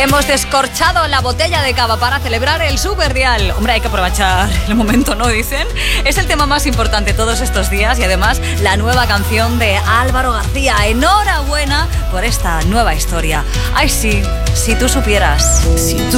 Hemos descorchado la botella de cava para celebrar el Superdial. Hombre, hay que aprovechar el momento, ¿no? Dicen. Es el tema más importante todos estos días y además la nueva canción de Álvaro García. Enhorabuena por esta nueva historia. Ay, sí, si tú supieras. Si tú